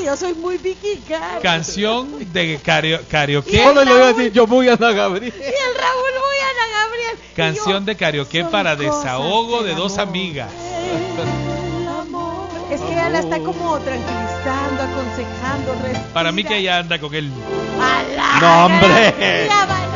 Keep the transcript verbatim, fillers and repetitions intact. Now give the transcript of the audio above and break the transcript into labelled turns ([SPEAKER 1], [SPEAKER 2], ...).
[SPEAKER 1] yo soy muy vikinga.
[SPEAKER 2] Canción de cario- karaoke.
[SPEAKER 3] Solo le voy a decir, yo voy a Ana Gabriel.
[SPEAKER 1] Y el Raúl voy a Ana Gabriel. Y
[SPEAKER 2] Canción
[SPEAKER 1] yo,
[SPEAKER 2] de karaoke
[SPEAKER 1] son
[SPEAKER 2] para
[SPEAKER 1] cosas
[SPEAKER 2] desahogo de
[SPEAKER 1] del
[SPEAKER 2] dos
[SPEAKER 1] amor.
[SPEAKER 2] amigas.
[SPEAKER 1] El amor. Es que ella la está como tranquilizando, aconsejando, respira.
[SPEAKER 2] Para mí que ella anda con él.
[SPEAKER 1] ¡Ala!
[SPEAKER 3] No, hombre.
[SPEAKER 1] Ya va.